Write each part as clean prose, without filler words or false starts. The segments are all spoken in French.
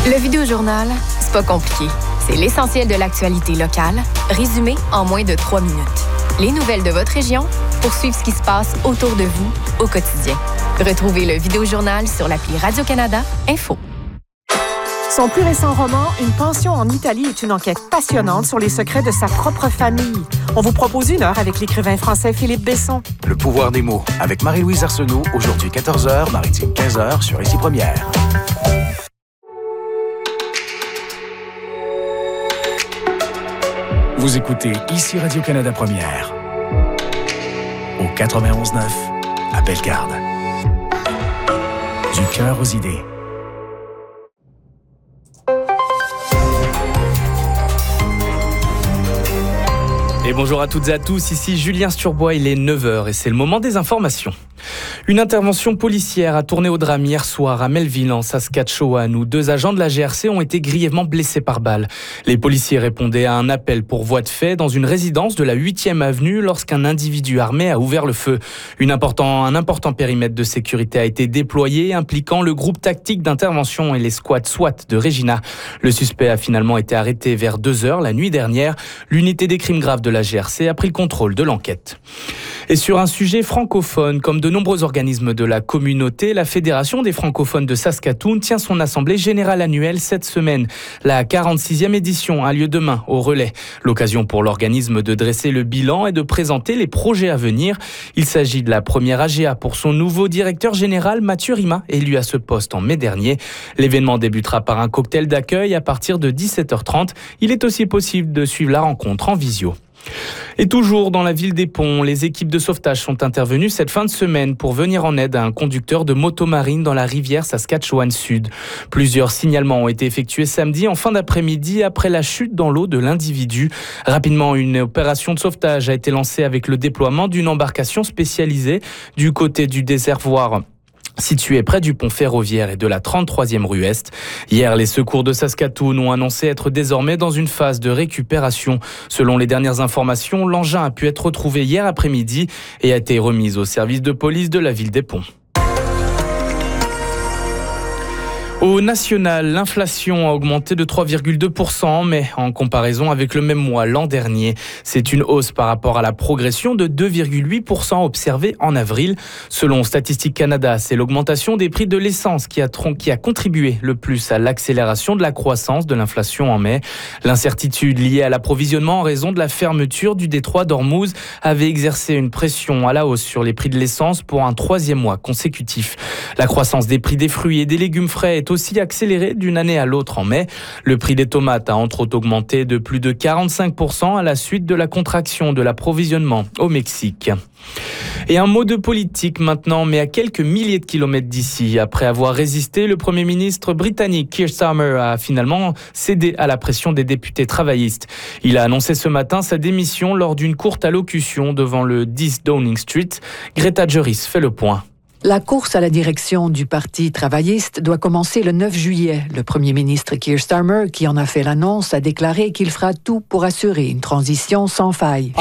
Le Vidéojournal, c'est pas compliqué. C'est l'essentiel de l'actualité locale, résumé en moins de 3 minutes. Les nouvelles de votre région pour suivre ce qui se passe autour de vous au quotidien. Retrouvez le Vidéojournal sur l'appli Radio-Canada Info. Son plus récent roman, Une pension en Italie, est une enquête passionnante sur les secrets de sa propre famille. On vous propose 1 heure avec l'écrivain français Philippe Besson. Le pouvoir des mots, avec Marie-Louise Arsenault, aujourd'hui 14h, Maritime 15h, sur Ici Première. Vous écoutez Ici Radio-Canada Première, au 91.9, à Bellegarde. Du cœur aux idées. Et bonjour à toutes et à tous, ici Julien Sturbois, il est 9h et c'est le moment des informations. Une intervention policière a tourné au drame hier soir à Melville, en Saskatchewan, où 2 agents de la GRC ont été grièvement blessés par balle. Les policiers répondaient à un appel pour voie de fait dans une résidence de la 8e avenue lorsqu'un individu armé a ouvert le feu. Un important périmètre de sécurité a été déployé, impliquant le groupe tactique d'intervention et les squads SWAT de Regina. Le suspect a finalement été arrêté vers 2h la nuit dernière. L'unité des crimes graves de la GRC a pris le contrôle de l'enquête. Et sur un sujet francophone, comme de nombreux organismes de la communauté, la Fédération des francophones de Saskatoon tient son assemblée générale annuelle cette semaine. La 46e édition a lieu demain au Relais. L'occasion pour l'organisme de dresser le bilan et de présenter les projets à venir. Il s'agit de la première AGA pour son nouveau directeur général Mathieu Rima, élu à ce poste en mai dernier. L'événement débutera par un cocktail d'accueil à partir de 17h30. Il est aussi possible de suivre la rencontre en visio. Et toujours dans la ville des Ponts, les équipes de sauvetage sont intervenues cette fin de semaine pour venir en aide à un conducteur de motomarine dans la rivière Saskatchewan Sud. Plusieurs signalements ont été effectués samedi en fin d'après-midi après la chute dans l'eau de l'individu. Rapidement, une opération de sauvetage a été lancée avec le déploiement d'une embarcation spécialisée du côté du déservoir situé près du pont ferroviaire et de la 33e rue Est. Hier, les secours de Saskatoon ont annoncé être désormais dans une phase de récupération. Selon les dernières informations, l'engin a pu être retrouvé hier après-midi et a été remis au service de police de la ville des Ponts. Au national, l'inflation a augmenté de 3,2%, mais en comparaison avec le même mois l'an dernier. C'est une hausse par rapport à la progression de 2,8% observée en avril. Selon Statistique Canada, c'est l'augmentation des prix de l'essence qui a contribué le plus à l'accélération de la croissance de l'inflation en mai. L'incertitude liée à l'approvisionnement en raison de la fermeture du détroit d'Ormuz avait exercé une pression à la hausse sur les prix de l'essence pour un 3e mois consécutif. La croissance des prix des fruits et des légumes frais est aussi accéléré d'une année à l'autre en mai. Le prix des tomates a entre autres augmenté de plus de 45% à la suite de la contraction de l'approvisionnement au Mexique. Et un mot de politique maintenant, mais à quelques milliers de kilomètres d'ici. Après avoir résisté, le Premier ministre britannique Keir Starmer a finalement cédé à la pression des députés travaillistes. Il a annoncé ce matin sa démission lors d'une courte allocution devant le 10 Downing Street. Greta Juris fait le point. La course à la direction du Parti travailliste doit commencer le 9 juillet. Le premier ministre Keir Starmer, qui en a fait l'annonce, a déclaré qu'il fera tout pour assurer une transition sans faille.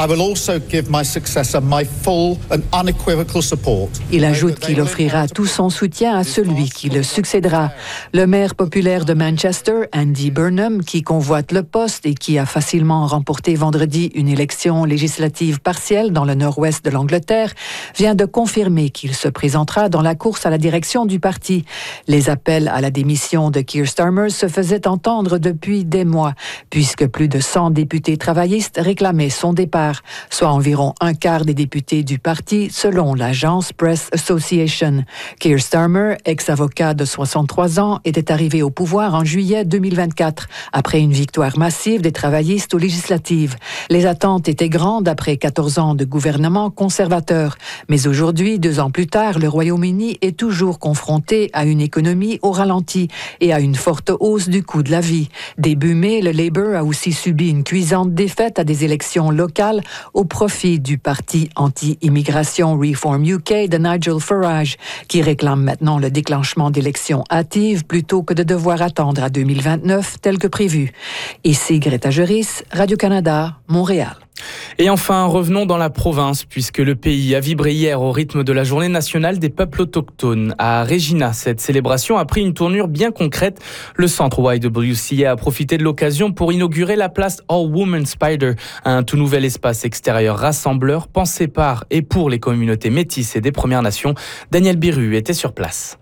Il ajoute qu'il offrira tout son soutien à celui qui le succédera. Le maire populaire de Manchester, Andy Burnham, qui convoite le poste et qui a facilement remporté vendredi une élection législative partielle dans le nord-ouest de l'Angleterre, vient de confirmer qu'il se présentera dans la course à la direction du parti. Les appels à la démission de Keir Starmer se faisaient entendre depuis des mois, puisque plus de 100 députés travaillistes réclamaient son départ, soit environ un quart des députés du parti, selon l'agence Press Association. Keir Starmer, ex-avocat de 63 ans, était arrivé au pouvoir en juillet 2024, après une victoire massive des travaillistes aux législatives. Les attentes étaient grandes après 14 ans de gouvernement conservateur. Mais aujourd'hui, 2 ans plus tard, le Royaume-Uni est toujours confronté à une économie au ralenti et à une forte hausse du coût de la vie. Début mai, le Labour a aussi subi une cuisante défaite à des élections locales au profit du parti anti-immigration Reform UK de Nigel Farage, qui réclame maintenant le déclenchement d'élections hâtives plutôt que de devoir attendre à 2029 tel que prévu. Ici Greta Juris, Radio-Canada, Montréal. Et enfin, revenons dans la province, puisque le pays a vibré hier au rythme de la Journée nationale des peuples autochtones. À Regina, cette célébration a pris une tournure bien concrète. Le centre YWCA a profité de l'occasion pour inaugurer la place All Women Spider, un tout nouvel espace extérieur rassembleur pensé par et pour les communautés métisses et des Premières Nations. Daniel Biru était sur place.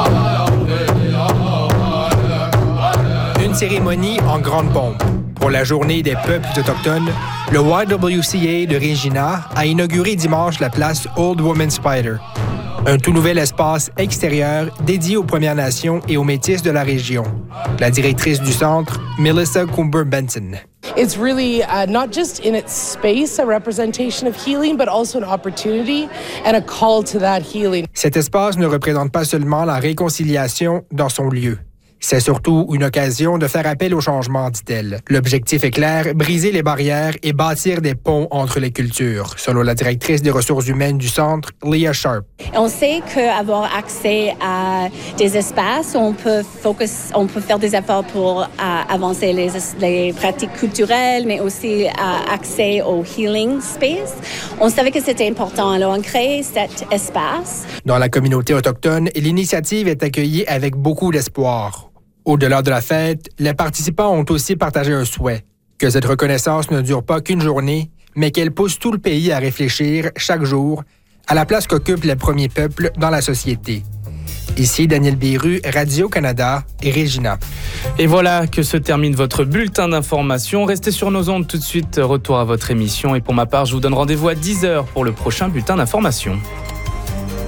Une cérémonie en grande pompe. Pour la Journée des peuples autochtones, le YWCA de Regina a inauguré dimanche la place Old Woman Spider, un tout nouvel espace extérieur dédié aux Premières Nations et aux Métis de la région. La directrice du centre, Melissa Coomber-Benson. It's really not just in its space a representation of healing, but also an opportunity and a call to that healing. Cet espace ne représente pas seulement la réconciliation dans son lieu. C'est surtout une occasion de faire appel au changement, dit-elle. L'objectif est clair, briser les barrières et bâtir des ponts entre les cultures, selon la directrice des ressources humaines du centre, Leah Sharp. On sait qu'avoir accès à des espaces où on peut faire des efforts pour avancer les pratiques culturelles, mais aussi accès au healing space. On savait que c'était important, alors on crée cet espace. Dans la communauté autochtone, l'initiative est accueillie avec beaucoup d'espoir. Au-delà de la fête, les participants ont aussi partagé un souhait, que cette reconnaissance ne dure pas qu'une journée, mais qu'elle pousse tout le pays à réfléchir chaque jour à la place qu'occupent les premiers peuples dans la société. Ici Daniel Biru, Radio-Canada et Regina. Et voilà que se termine votre bulletin d'information. Restez sur nos ondes tout de suite, retour à votre émission. Et pour ma part, je vous donne rendez-vous à 10h pour le prochain bulletin d'information.